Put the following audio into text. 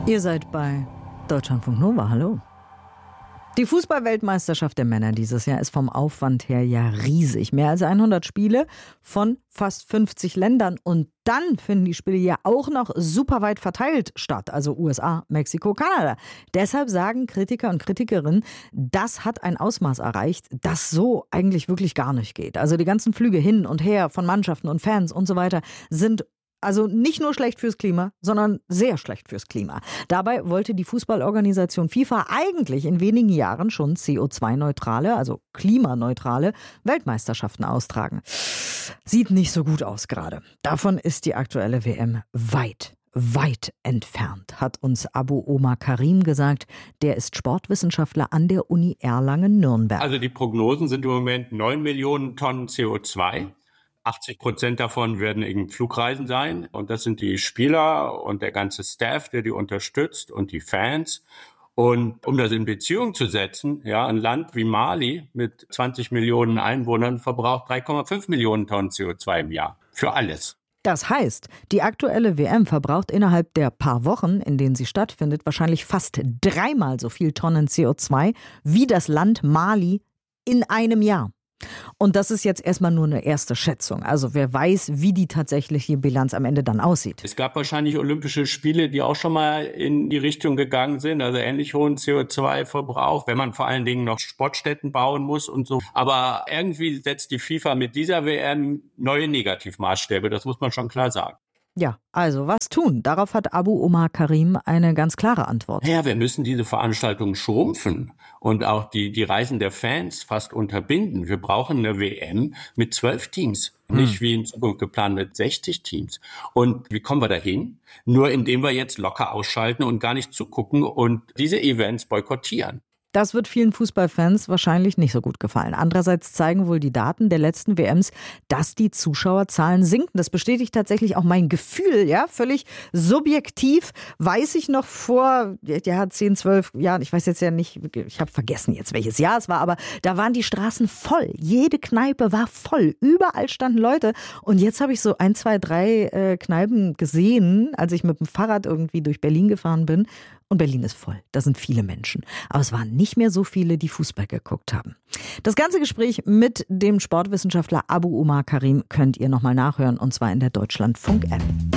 Ihr seid bei Deutschlandfunk Nova, hallo. Die Fußball-Weltmeisterschaft der Männer dieses Jahr ist vom Aufwand her ja riesig. Mehr als 100 Spiele von fast 50 Ländern. Und dann finden die Spiele ja auch noch super weit verteilt statt. Also USA, Mexiko, Kanada. Deshalb sagen Kritiker und Kritikerinnen, das hat ein Ausmaß erreicht, das so eigentlich wirklich gar nicht geht. Also die ganzen Flüge hin und her von Mannschaften und Fans und so weiter sind also nicht nur schlecht fürs Klima, sondern sehr schlecht fürs Klima. Dabei wollte die Fußballorganisation FIFA eigentlich in wenigen Jahren schon CO2-neutrale, also klimaneutrale Weltmeisterschaften austragen. Sieht nicht so gut aus gerade. Davon ist die aktuelle WM weit entfernt, hat uns Abu Omar Karim gesagt. Der ist Sportwissenschaftler an der Uni Erlangen-Nürnberg. Also die Prognosen sind im Moment 9 Millionen Tonnen CO2. 80% davon werden in Flugreisen sein. Und das sind die Spieler und der ganze Staff, der die unterstützt und die Fans. Und um das in Beziehung zu setzen, ja, ein Land wie Mali mit 20 Millionen Einwohnern verbraucht 3,5 Millionen Tonnen CO2 im Jahr. Für alles. Das heißt, die aktuelle WM verbraucht innerhalb der paar Wochen, in denen sie stattfindet, wahrscheinlich fast 3-mal so viel Tonnen CO2 wie das Land Mali in einem Jahr. Und das ist jetzt erstmal nur eine erste Schätzung. Also wer weiß, wie die tatsächliche Bilanz am Ende dann aussieht. Es gab wahrscheinlich Olympische Spiele, die auch schon mal in die Richtung gegangen sind, also ähnlich hohen CO2-Verbrauch, wenn man vor allen Dingen noch Sportstätten bauen muss und so. Aber irgendwie setzt die FIFA mit dieser WM neue Negativmaßstäbe, das muss man schon klar sagen. Ja, also was tun? Darauf hat Abu Omar Karim eine ganz klare Antwort. Ja, wir müssen diese Veranstaltungen schrumpfen und auch die Reisen der Fans fast unterbinden. Wir brauchen eine WM mit 12 Teams, nicht wie in Zukunft geplant mit 60 Teams. Und wie kommen wir dahin? Nur indem wir jetzt locker ausschalten und gar nicht zugucken und diese Events boykottieren. Das wird vielen Fußballfans wahrscheinlich nicht so gut gefallen. Andererseits zeigen wohl die Daten der letzten WMs, dass die Zuschauerzahlen sinken. Das bestätigt tatsächlich auch mein Gefühl, ja, völlig subjektiv. Weiß ich noch vor 10, 12 Jahren, ich weiß jetzt ja nicht, ich habe vergessen jetzt, welches Jahr es war, aber da waren die Straßen voll. Jede Kneipe war voll. Überall standen Leute. Und jetzt habe ich so 1, 2, 3 Kneipen gesehen, als ich mit dem Fahrrad irgendwie durch Berlin gefahren bin. Und Berlin ist voll. Da sind viele Menschen. Aber es waren nicht mehr so viele, die Fußball geguckt haben. Das ganze Gespräch mit dem Sportwissenschaftler Abu Omar Karim könnt ihr nochmal nachhören. Und zwar in der Deutschlandfunk-App.